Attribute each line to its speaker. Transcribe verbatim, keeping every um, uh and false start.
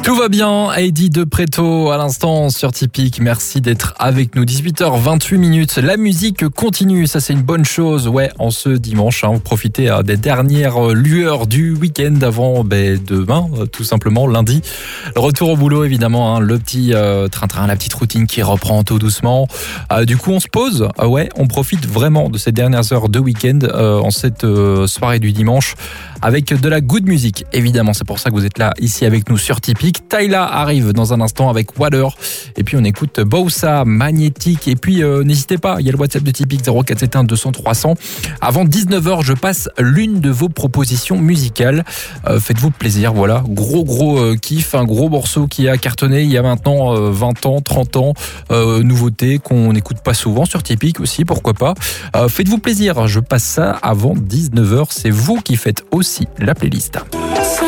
Speaker 1: Tout va bien, Heidi de Préto à l'instant sur Typique. Merci d'être avec nous. dix-huit heures vingt-huit minutes. La musique continue, ça c'est une bonne chose. Ouais, en ce dimanche, hein, vous profitez hein, des dernières lueurs du week-end avant ben, demain, tout simplement lundi. Le retour au boulot évidemment, hein, le petit euh, train-train, la petite routine qui reprend tout doucement. Euh, du coup, on se pose. Euh, ouais, on profite vraiment de ces dernières heures de week-end euh, en cette euh, soirée du dimanche avec de la good music. Évidemment, c'est pour ça que vous êtes là ici avec nous sur Typique. Tyla arrive dans un instant avec Water. Et puis on écoute Bowsa, Magnétique. Et puis euh, n'hésitez pas, il y a le WhatsApp de Typique zéro quatre sept un deux cents trois cents. Avant dix-neuf heures, je passe l'une de vos propositions musicales. Euh, faites-vous plaisir, voilà. Gros gros euh, kiff, un gros morceau qui a cartonné il y a maintenant euh, vingt ans, trente ans. Euh, nouveauté qu'on n'écoute pas souvent sur Typique aussi, pourquoi pas. Euh, faites-vous plaisir, je passe ça avant dix-neuf heures. C'est vous qui faites aussi la playlist.